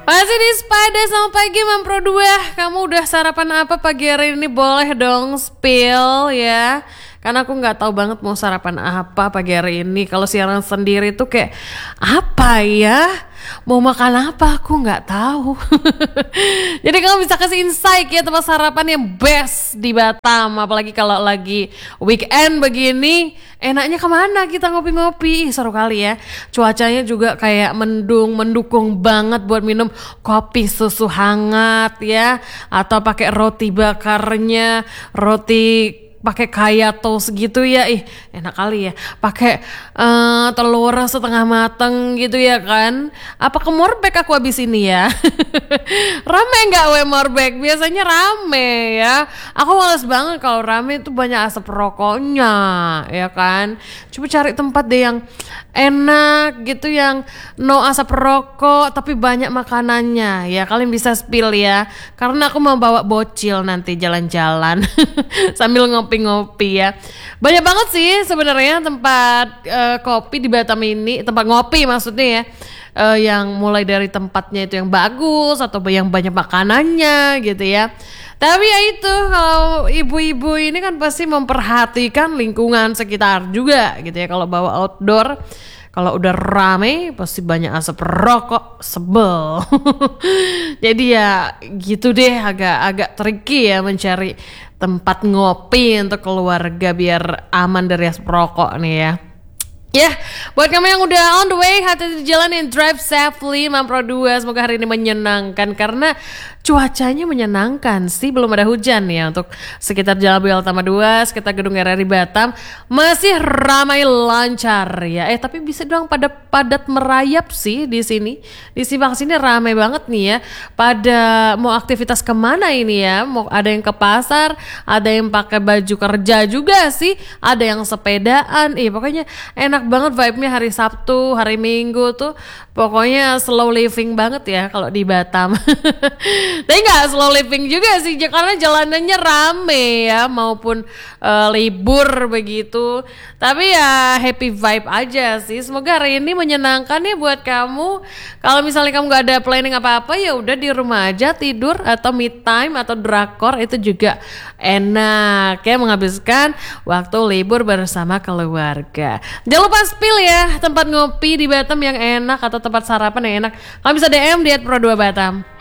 Masih di Spade, selamat pagi Mampro 2. Kamu udah sarapan apa pagi hari ini? Boleh dong spill ya. Karena aku nggak tahu banget mau sarapan apa pagi hari ini. Kalau siaran sendiri tuh kayak apa ya? Mau makan apa aku nggak tahu. Jadi kamu bisa kasih insight ya tempat sarapan yang best di Batam. Apalagi kalau lagi weekend begini, enaknya kemana kita ngopi-ngopi? Seru kali ya. Cuacanya juga kayak mendukung banget buat minum kopi susu hangat ya. Atau pakai roti bakarnya, roti pakai kaya toast gitu ya, enak kali ya. Pakai telur setengah mateng gitu ya kan. Apa ke Morbek aku habis ini ya? Rame nggak Morbek? Biasanya rame ya. Aku males banget kalau rame itu banyak asap rokoknya ya kan. Coba cari tempat deh yang enak gitu, yang no asap rokok tapi banyak makanannya ya. Kalian bisa spill ya, karena aku mau bawa bocil nanti jalan-jalan sambil ngopi ya. Banyak banget sih sebenarnya tempat kopi di Batam ini, tempat ngopi maksudnya ya, yang mulai dari tempatnya itu yang bagus atau yang banyak makanannya gitu ya. Tapi ya itu, kalau ibu-ibu ini kan pasti memperhatikan lingkungan sekitar juga gitu ya. Kalau bawa outdoor, kalau udah rame pasti banyak asap rokok, sebel. Jadi ya gitu deh, agak tricky ya mencari tempat ngopi untuk keluarga biar aman dari asap rokok nih ya. Ya, buat kamu yang udah on the way, hati-hati di jalan and drive safely, Mampro 2. Semoga hari ini menyenangkan karena cuacanya menyenangkan sih, belum ada hujan ya untuk sekitar Jalan Bel Tama 2, sekitar Gedung RRI Batam masih ramai lancar ya. Tapi bisa doang padat merayap sih di sini. Di Simpang sini ramai banget nih ya. Pada mau aktivitas kemana ini ya? Mau ada yang ke pasar, ada yang pakai baju kerja juga sih, ada yang sepedaan. Pokoknya enak banget vibe-nya hari Sabtu, hari Minggu tuh. Pokoknya slow living banget ya kalau di Batam. Tapi nggak slow living juga sih, karena jalanannya rame ya, maupun libur begitu. Tapi ya happy vibe aja sih. Semoga hari ini menyenangkan ya buat kamu. Kalau misalnya kamu nggak ada planning apa-apa, ya udah di rumah aja tidur atau me time atau drakor, itu juga enak ya, menghabiskan waktu libur bersama keluarga. Jangan lupa spill ya tempat ngopi di Batam yang enak atau tempat sarapan yang enak. Kamu bisa DM di @pro2batam.